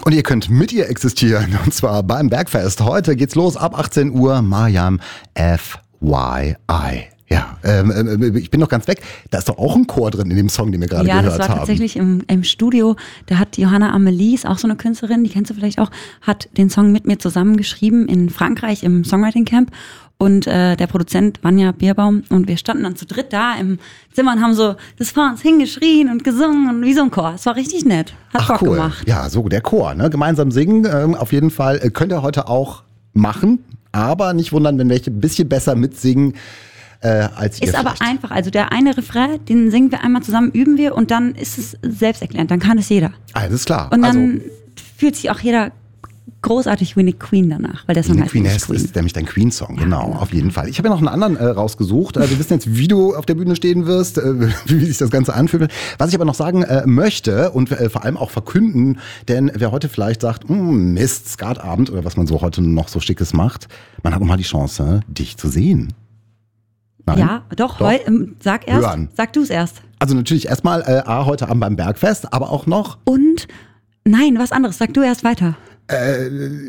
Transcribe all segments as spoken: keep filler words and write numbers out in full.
Und ihr könnt mit ihr existieren, und zwar beim Bergfest. Heute geht's los ab achtzehn Uhr, Mariam F Y I. Ja, ähm, ich bin noch ganz weg. Da ist doch auch ein Chor drin in dem Song, den wir gerade ja, gehört haben. Ja, das war haben. tatsächlich im, im Studio. Da hat Johanna Amelie, ist auch so eine Künstlerin, die kennst du vielleicht auch, hat den Song mit mir zusammengeschrieben in Frankreich im Songwriting Camp. Und äh, der Produzent Vanja Bierbaum und wir standen dann zu dritt da im Zimmer und haben so das vor uns hingeschrien und gesungen und wie so ein Chor. Es war richtig nett. Hat Ach, Bock cool. gemacht. Ja, so der Chor, ne? Gemeinsam singen, ähm, auf jeden Fall. Äh, könnt ihr heute auch machen, aber nicht wundern, wenn welche ein bisschen besser mitsingen äh, als ihr. Ist vielleicht. aber einfach. Also der eine Refrain, den singen wir einmal zusammen, üben wir und dann ist es selbsterklärend. Dann kann es jeder. Alles klar. Und dann also, fühlt sich auch jeder großartig wie eine Queen danach, weil der Song Eine heißt Queen nämlich ist, Queen. ist nämlich dein Queen-Song, Ja, genau, genau, auf jeden Fall. Ich habe ja noch einen anderen äh, rausgesucht. Äh, wir wissen jetzt, wie du auf der Bühne stehen wirst, äh, wie sich das Ganze anfühlt. Was ich aber noch sagen äh, möchte und äh, vor allem auch verkünden, denn wer heute vielleicht sagt, Mist, Skatabend oder was man so heute noch so Schickes macht, man hat nochmal die Chance, dich zu sehen. Nein? Ja, doch, Doch. Heu, ähm, sag erst, Hören. sag du es erst. Also natürlich erstmal äh, A, heute Abend beim Bergfest, aber auch noch Und, nein, was anderes, sag du erst weiter. äh,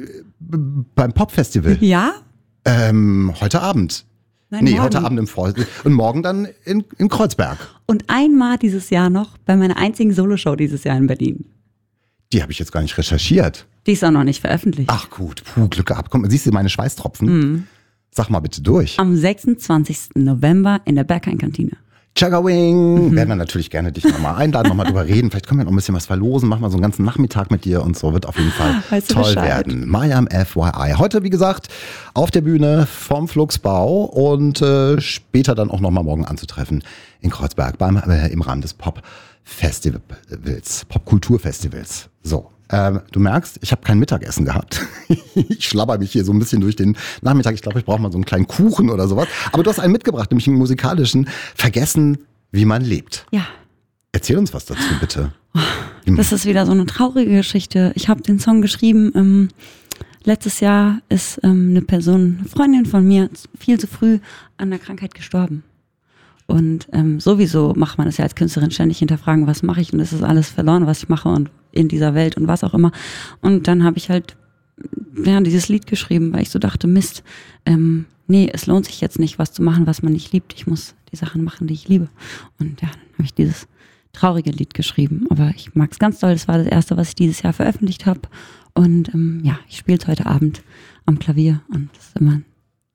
beim Popfestival. Ja? Ähm, heute Abend. Nein, nee, morgen. heute Abend im Vor und morgen dann in, in Kreuzberg. Und einmal dieses Jahr noch bei meiner einzigen Soloshow dieses Jahr in Berlin. Die habe ich jetzt gar nicht recherchiert. Die ist auch noch nicht veröffentlicht. Ach gut, puh, Glück gehabt. Komm, siehst du meine Schweißtropfen? Mhm. Sag mal bitte durch. Am sechsundzwanzigsten November in der Berghain-Kantine. Chagawing. Mhm. Werden wir natürlich gerne dich nochmal einladen, nochmal drüber reden. Vielleicht können wir noch ein bisschen was verlosen. Machen wir so einen ganzen Nachmittag mit dir und so. Wird auf jeden Fall Weißt du toll Bescheid. werden. Mariam F Y I. Heute, wie gesagt, auf der Bühne vom Flugsbau und äh, später dann auch nochmal morgen anzutreffen in Kreuzberg beim, äh, im Rahmen des Pop-Festivals, Pop-Kulturfestivals. So. Ähm, du merkst, ich habe kein Mittagessen gehabt. Ich schlabber mich hier so ein bisschen durch den Nachmittag. Ich glaube, ich brauche mal so einen kleinen Kuchen oder sowas. Aber du hast einen mitgebracht, nämlich einen musikalischen. Vergessen, wie man lebt. Ja, Erzähl uns was dazu, bitte. das ist wieder so eine traurige Geschichte. Ich habe den Song geschrieben. Ähm, letztes Jahr ist ähm, eine Person, eine Freundin von mir, viel zu früh an der Krankheit gestorben. Und ähm, sowieso macht man es ja als Künstlerin ständig hinterfragen, was mache ich und es ist alles verloren, was ich mache und in dieser Welt und was auch immer. Und dann habe ich halt ja, dieses Lied geschrieben, weil ich so dachte, Mist, ähm, nee, es lohnt sich jetzt nicht, was zu machen, was man nicht liebt. Ich muss die Sachen machen, die ich liebe. Und ja, dann habe ich dieses traurige Lied geschrieben. Aber ich mag es ganz doll. Das war das erste, was ich dieses Jahr veröffentlicht habe. Und ähm, ja, ich spiele es heute Abend am Klavier und es ist immer,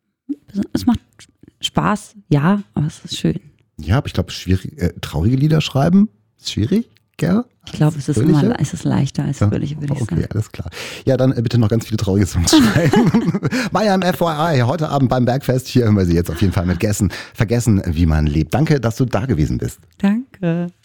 es macht Spaß, ja, aber es ist schön. Ja, aber ich glaube, schwierig, äh, traurige Lieder schreiben ist schwierig, gell? Ich glaube, es ist Fröhliche? immer es ist leichter als Ja, fröhliche, würde ich okay, sagen. alles klar. Ja, dann äh, bitte noch ganz viele traurige Songs schreiben. Mariam F Y I, heute Abend beim Bergfest. Hier hören wir sie jetzt auf jeden Fall mit Gessen. Vergessen, wie man lebt. Danke, dass du da gewesen bist. Danke.